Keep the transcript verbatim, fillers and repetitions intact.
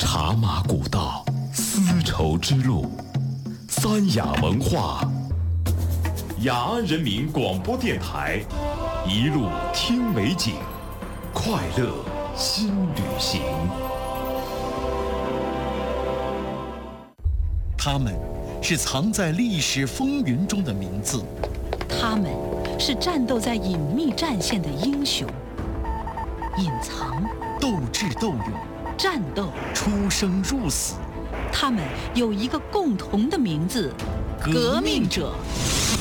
茶马古道，丝绸之路，三雅文化，雅安人民广播电台，一路听美景，快乐新旅行。 他们是藏在历史风云中的名字， 他们是战斗在隐秘战线的英雄，隐藏、 斗智斗勇、 战斗、 出生入死。 他们有一个共同的名字——革命者。